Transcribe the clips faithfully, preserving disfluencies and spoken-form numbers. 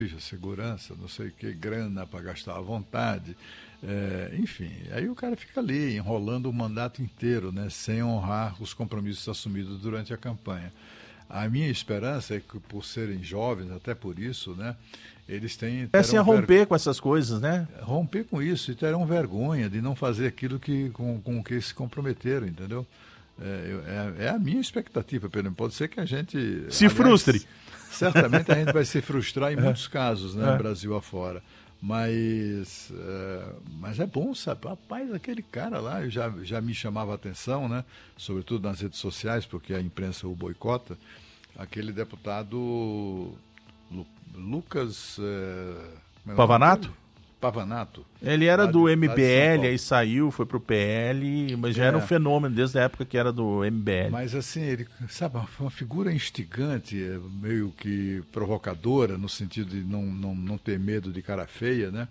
segurança, não sei o que, grana para gastar à vontade, é, enfim, aí o cara fica ali enrolando o mandato inteiro, né, sem honrar os compromissos assumidos durante a campanha. A minha esperança é que, por serem jovens, até por isso, né, eles têm... É assim, a romper ver... com essas coisas, né? Romper com isso e terão vergonha de não fazer aquilo que, com, com que se comprometeram, entendeu? É, é, é a minha expectativa, Pedro. Pode ser que a gente... Se aliás, frustre. Certamente a gente vai se frustrar em muitos casos, né, é. Brasil afora. Mas é, mas é bom, sabe? Rapaz, aquele cara lá já, já me chamava a atenção, né? Sobretudo nas redes sociais, porque a imprensa o boicota. Aquele deputado Lu, Lucas... É, Pavanato? Pavanato. Ele era do M B L, aí saiu, foi pro P L, mas já é. era um fenômeno desde a época que era do M B L. Mas assim, ele, sabe, uma figura instigante, meio que provocadora, no sentido de não, não, não ter medo de cara feia, né?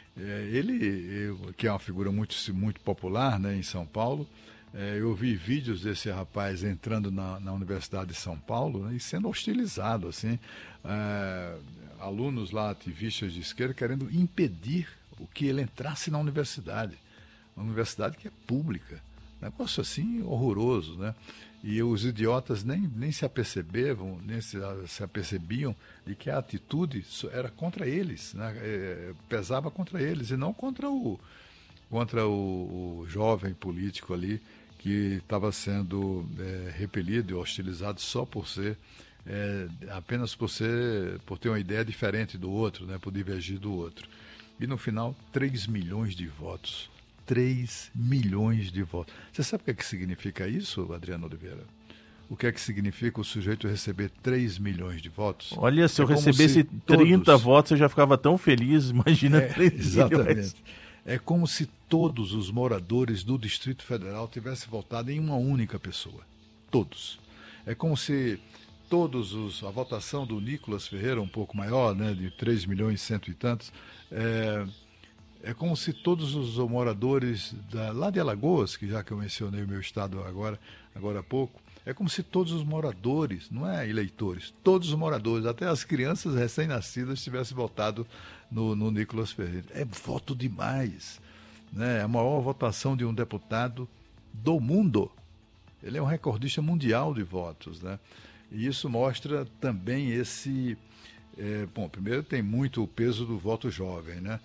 Ele, que é uma figura muito, muito popular, né, em São Paulo, eu vi vídeos desse rapaz entrando na, na Universidade de São Paulo, né, e sendo hostilizado, assim, é, alunos lá, ativistas de esquerda, querendo impedir o que ele entrasse na universidade. Uma universidade que é pública. Negócio assim horroroso, né? E os idiotas nem, nem se aperceberam, nem se, se apercebiam de que a atitude era contra eles, né? É, pesava contra eles e não contra o, contra o, o jovem político ali que estava sendo é, repelido e hostilizado só por ser É, apenas por, ser, por ter uma ideia diferente do outro, né, por divergir do outro. E no final, três milhões de votos. três milhões de votos. Você sabe o que é que significa isso, Adriano Oliveira? O que é que significa o sujeito receber três milhões de votos? Olha, se eu é recebesse trinta todos... votos, eu já ficava tão feliz, imagina é, três exatamente. milhões. É como se todos os moradores do Distrito Federal tivessem votado em uma única pessoa. Todos. É como se... Todos os, a votação do Nicolas Ferreira, um pouco maior, né, de três milhões e cento e tantos, é, é como se todos os moradores da, lá de Alagoas, que já que eu mencionei o meu estado agora, agora há pouco, é como se todos os moradores, não é eleitores, todos os moradores, até as crianças recém-nascidas tivessem votado no, no Nicolas Ferreira. É voto demais, né? É a maior votação de um deputado do mundo. Ele é um recordista mundial de votos, né? E isso mostra também esse... É, bom, primeiro tem muito o peso do voto jovem, né?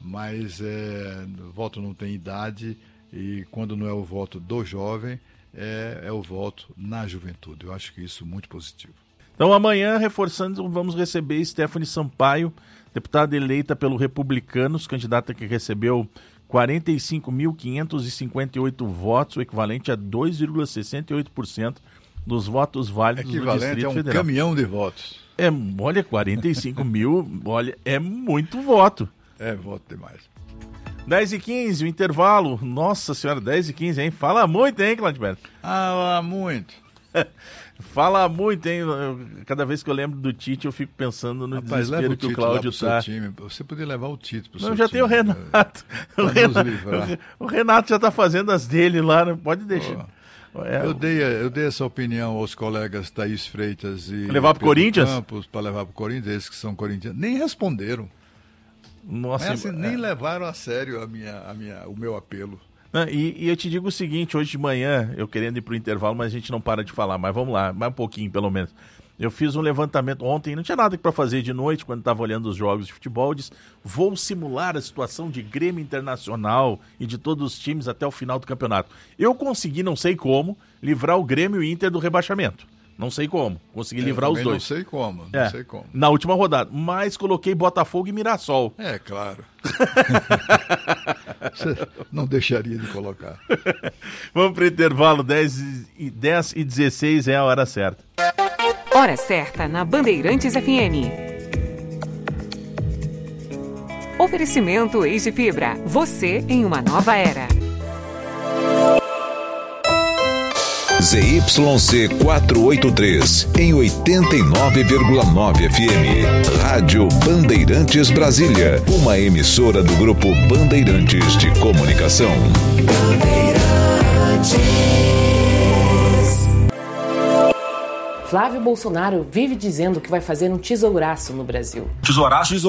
Mas é, o voto não tem idade e quando não é o voto do jovem, é, é o voto na juventude. Eu acho que isso é muito positivo. Então amanhã, reforçando, vamos receber Stephanie Sampaio, deputada eleita pelo Republicanos, candidata que recebeu quarenta e cinco mil quinhentos e cinquenta e oito votos, o equivalente a dois vírgula sessenta e oito por cento dos votos válidos do Distrito é um Federal. Caminhão de votos. É, olha, quarenta e cinco mil, olha, é muito voto. É voto demais. dez e quinze, o intervalo. Nossa senhora, dez e quinze, hein? Fala muito, hein, Claudberto? Fala muito. Fala muito, hein? Cada vez que eu lembro do Tite, eu fico pensando no Rapaz, desespero o que o Cláudio tá. Time. Você podia levar o Tite pro Não, seu já time. tem o Renato. O Renato, o Renato já tá fazendo as dele lá, não pode deixar. Oh. É, eu, dei, eu dei essa opinião aos colegas Thaís Freitas e levar pro Corinthians? Campos para levar para o Corinthians, eles que são corintianos, nem responderam. Nossa, assim, é... nem levaram a sério a minha, a minha, o meu apelo. Não, e, e eu te digo o seguinte, hoje de manhã, eu querendo ir pro intervalo, mas a gente não para de falar, mas vamos lá, mais um pouquinho pelo menos. Eu fiz um levantamento ontem, não tinha nada para fazer de noite, quando estava olhando os jogos de futebol, eu disse, vou simular a situação de Grêmio Internacional e de todos os times até o final do campeonato. Eu consegui, não sei como, livrar o Grêmio e o Inter do rebaixamento. Não sei como, consegui é, livrar os dois. Não sei como, não é, sei como. Na última rodada, mas coloquei Botafogo e Mirassol. É, claro. Você não deixaria de colocar. Vamos para o intervalo, dez e dezesseis é a hora certa. Hora certa na Bandeirantes F M. Oferecimento Eis de Fibra. Você em uma nova era. Z Y C quatrocentos e oitenta e três, em oitenta e nove vírgula nove F M. Rádio Bandeirantes Brasília. Uma emissora do Grupo Bandeirantes de Comunicação. Bandeirantes. Flávio Bolsonaro vive dizendo que vai fazer um tesouraço no Brasil. Tesouraço,